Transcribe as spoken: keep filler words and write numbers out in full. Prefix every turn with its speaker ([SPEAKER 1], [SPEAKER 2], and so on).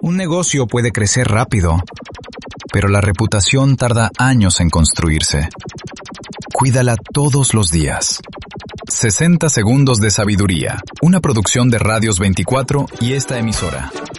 [SPEAKER 1] Un negocio puede crecer rápido, pero la reputación tarda años en construirse. Cuídala todos los días. sesenta segundos de sabiduría, una producción de Radios veinticuatro y esta emisora.